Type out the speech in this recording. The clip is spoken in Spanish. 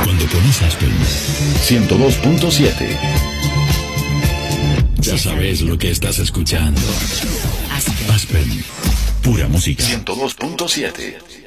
Cuando pones Aspen 102.7, ya sabes lo que estás escuchando. Aspen, pura música. 102.7.